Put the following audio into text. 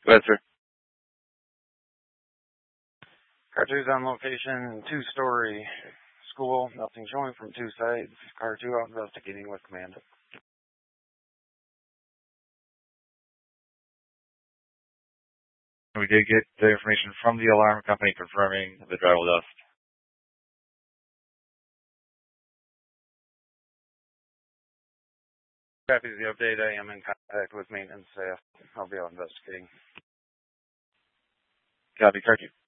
Go ahead, sir. Car 2's on location, two-story school, nothing showing from two sides. Car 2 out investigating with command. We did get the information from the alarm company confirming the drywall dust. Copy the update. I am in contact with maintenance staff. I'll be out investigating. Copy, Car 2.